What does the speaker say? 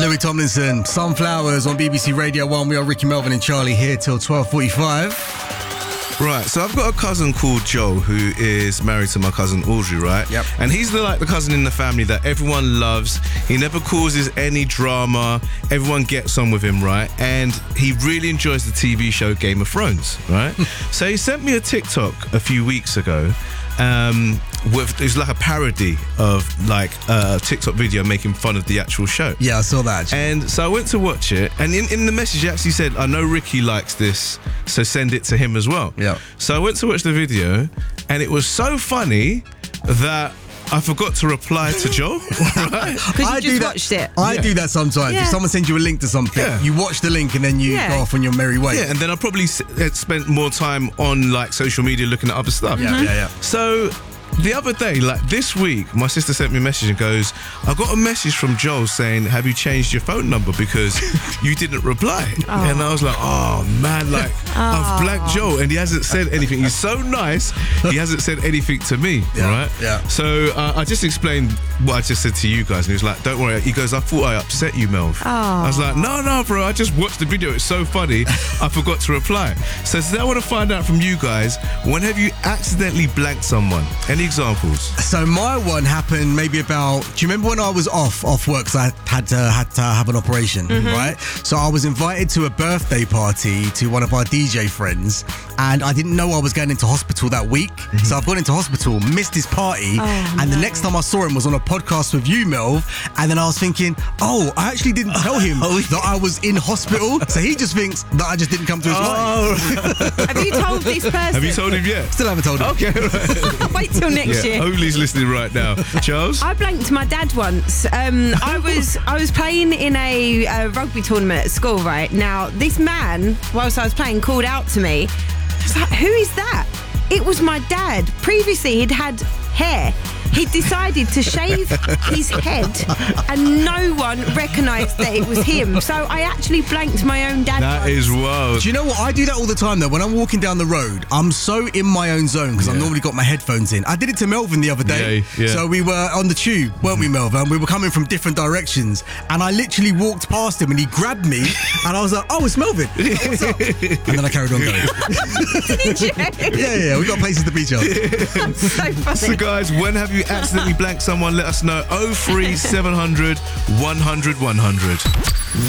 Louis Tomlinson, Sunflowers on BBC Radio 1. We are Ricky Melvin and Charlie here till 12:45. Right, so I've got a cousin called Joe who is married to my cousin Audrey, right? Yep. And he's the cousin in the family that everyone loves. He never causes any drama. Everyone gets on with him, right? And he really enjoys the TV show Game of Thrones, right? So he sent me a TikTok a few weeks ago. It was like a parody of a TikTok video making fun of the actual show. Yeah, I saw that. And so I went to watch it, and in the message he actually said, I know Ricky likes this, so send it to him as well. Yeah. So I went to watch the video, and it was so funny that I forgot to reply to Joe. Right? Because you just watched it. I do that sometimes. Yeah. If someone sends you a link to something, you watch the link and then you go off on your merry way. Yeah, and then I probably spent more time on social media looking at other stuff. Yeah. So the other day, this week, my sister sent me a message and goes, I got a message from Joel saying, have you changed your phone number because you didn't reply? And I was like, oh man, I've blanked Joel and he hasn't said anything. He's so nice, he hasn't said anything to me, right? Yeah. So I just explained what I just said to you guys, and he was like, don't worry. He goes, I thought I upset you, Melv. I was like, no, bro, I just watched the video. It's so funny, I forgot to reply. So today I want to find out from you guys, when have you accidentally blanked someone? Any examples? So my one happened maybe about, do you remember when I was off work because I had to have an operation, right? So I was invited to a birthday party to one of our DJ friends, and I didn't know I was going into hospital that week. So I've gone into hospital, missed his party, and the next time I saw him was on a podcast with you, Melv, and then I was thinking, I actually didn't tell him that I was in hospital, so he just thinks that I just didn't come to his party. Have you told this person? Have you told him yet? Still haven't told him. Okay, right. Wait till next year. Hopefully he's listening right now. Charles? I blanked my dad once. I was playing in a rugby tournament at school, right? Now, this man, whilst I was playing, called out to me. I was like, who is that? It was my dad. Previously, he'd had hair. He decided to shave his head and no one recognised that it was him. So I actually blanked my own dad. That is wild. Do you know what? I do that all the time though. When I'm walking down the road, I'm so in my own zone because I've normally got my headphones in. I did it to Melvin the other day. Yeah. So we were on the tube, weren't we, Melvin? We were coming from different directions and I literally walked past him and he grabbed me and I was like, oh, it's Melvin. What's up? And then I carried on going. Did you? Yeah. We got places to be, Charlie. That's so funny. So guys, when have you accidentally blanked someone? Let us know. 03700 100 100.